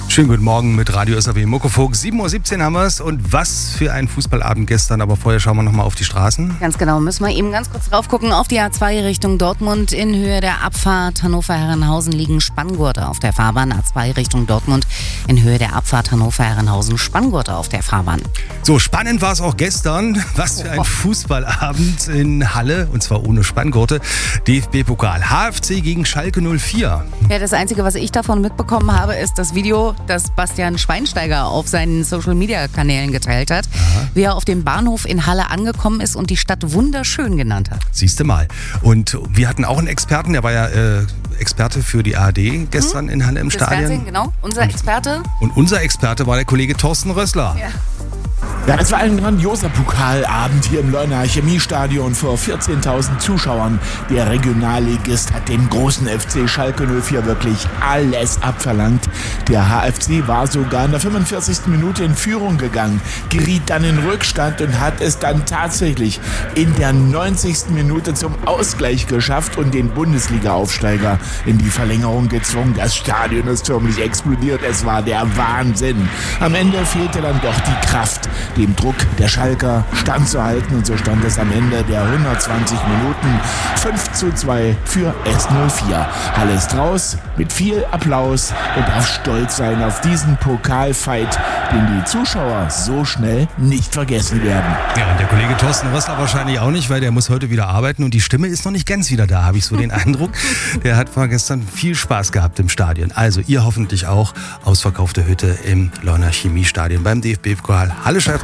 Schönen guten Morgen mit Radio SAW Muckefuck. 7:17 Uhr haben wir es und was für ein Fußballabend gestern. Aber vorher schauen wir nochmal auf die Straßen. Ganz genau, müssen wir eben ganz kurz drauf gucken. Auf die A2 Richtung Dortmund in Höhe der Abfahrt Hannover-Herrenhausen liegen Spanngurte auf der Fahrbahn. A2 Richtung Dortmund in Höhe der Abfahrt Hannover-Herrenhausen Spanngurte auf der Fahrbahn. So, spannend war es auch gestern. Was für ein Fußballabend in Halle und zwar ohne Spanngurte. DFB-Pokal. HFC gegen Schalke 04. Ja, das Einzige, was ich davon mitbekommen habe, ist das Video, das Bastian Schweinsteiger auf seinen Social-Media-Kanälen geteilt hat, wie er auf dem Bahnhof in Halle angekommen ist und die Stadt wunderschön genannt hat. Siehste mal. Und wir hatten auch einen Experten, der war ja Experte für die ARD gestern in Halle im Stadion. Fernsehen, genau, unser Experte. Und unser Experte war der Kollege Thorsten Rössler. Ja. Ja, das war ein grandioser Pokalabend hier im Leuner Chemiestadion vor 14.000 Zuschauern. Der Regionalligist hat dem großen FC Schalke 04 wirklich alles abverlangt. Der HFC war sogar in der 45. Minute in Führung gegangen, geriet dann in Rückstand und hat es dann tatsächlich in der 90. Minute zum Ausgleich geschafft und den Bundesliga-Aufsteiger in die Verlängerung gezwungen. Das Stadion ist förmlich explodiert. Es war der Wahnsinn. Am Ende fehlte dann doch die Kraft, dem Druck der Schalker standzuhalten, und so stand es am Ende der 120 Minuten 5:2 für S04. Halle ist raus mit viel Applaus und darf stolz sein auf diesen Pokalfight, den die Zuschauer so schnell nicht vergessen werden. Ja, und der Kollege Thorsten Rössler wahrscheinlich auch nicht, weil der muss heute wieder arbeiten und die Stimme ist noch nicht ganz wieder da, habe ich so den Eindruck. Der hat vorgestern viel Spaß gehabt im Stadion. Also ihr hoffentlich auch. Ausverkaufte Hütte im Leuner Chemiestadion beim DFB-Pokal. Halle schreibt